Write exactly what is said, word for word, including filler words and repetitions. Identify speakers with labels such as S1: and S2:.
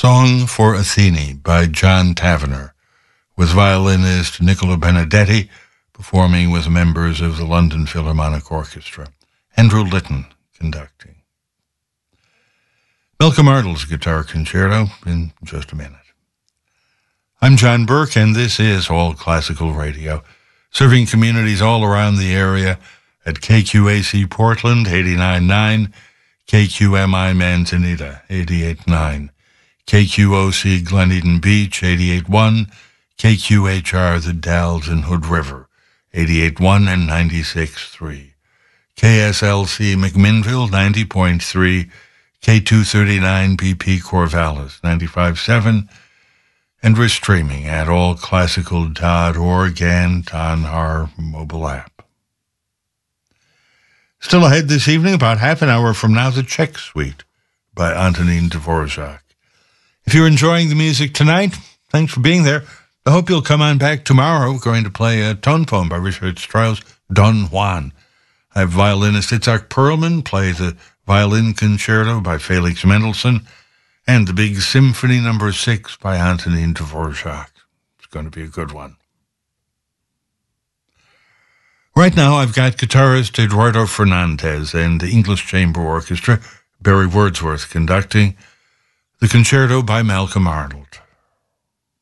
S1: Song for Athene by John Tavener, with violinist Nicola Benedetti performing with members of the London Philharmonic Orchestra. Andrew Litton conducting. Malcolm Ardle's Guitar Concerto in just a minute. I'm John Burke, and this is All Classical Radio, serving communities all around the area at K Q A C Portland, eighty-nine point nine, K Q M I Manzanita, eighty-eight point nine, K Q O C Glen Eden Beach, eighty-eight point one, K Q H R The Dalles and Hood River, eighty-eight point one and ninety-six point three, K S L C McMinnville, ninety point three, K two thirty-nine B P Corvallis, ninety-five point seven, and we're streaming at all classical dot org and on our mobile app. Still ahead this evening, about half an hour from now, the Czech Suite by Antonín Dvorak. If you're enjoying the music tonight, thanks for being there. I hope you'll come on back tomorrow. We're going to play a tone poem by Richard Strauss, Don Juan. I have violinist Itzhak Perlman play the Violin Concerto by Felix Mendelssohn, and the big Symphony Number Six by Antonín Dvorak. It's going to be a good one. Right now, I've got guitarist Eduardo Fernandez and the English Chamber Orchestra, Barry Wordsworth conducting the Concerto by Malcolm Arnold.